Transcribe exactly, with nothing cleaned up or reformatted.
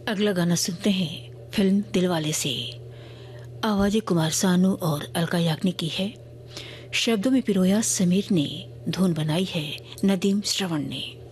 अगला गाना सुनते हैं फिल्म दिलवाले से। आवाज़ें कुमार सानू और अलका याग्निक की है। शब्दों में पिरोया समीर ने, धुन बनाई है नदीम श्रवण ने।